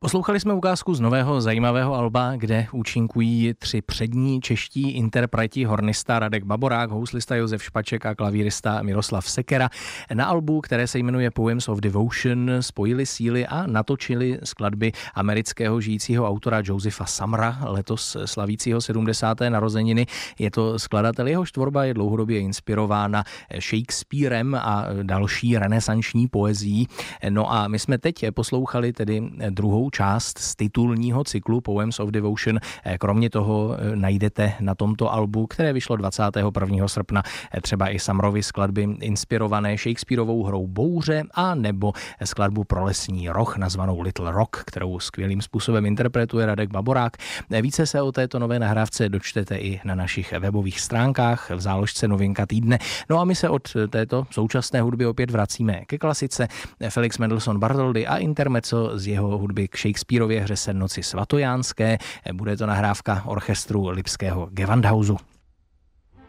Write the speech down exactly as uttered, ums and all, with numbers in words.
Poslouchali jsme ukázku z nového zajímavého alba, kde účinkují tři přední čeští interpreti, hornista Radek Baborák, houslista Josef Špaček a klavírista Miroslav Sekera. Na albu, které se jmenuje Poems of Devotion, spojili síly a natočili skladby amerického žijícího autora Josepha Samra, letos slavícího sedmdesáté narozeniny. Je to skladatel, jehož tvorba je dlouhodobě inspirována Shakespearem a další renesanční poezií. No a my jsme teď poslouchali tedy druhou část z titulního cyklu Poems of Devotion. Kromě toho najdete na tomto albu, které vyšlo dvacátého prvního srpna, třeba i Samrovy skladby inspirované Shakespearovou hrou Bouře a nebo skladbu pro lesní roh nazvanou Little Rock, kterou skvělým způsobem interpretuje Radek Baborák. Více se o této nové nahrávce dočtete i na našich webových stránkách v záložce Novinka týdne. No a my se od této současné hudby opět vracíme ke klasice. Felix Mendelssohn Bartholdy a intermezzo z jeho hudby k Shakespearově hře Noci svatojánské. Bude to nahrávka orchestru lipského Gewandhausu.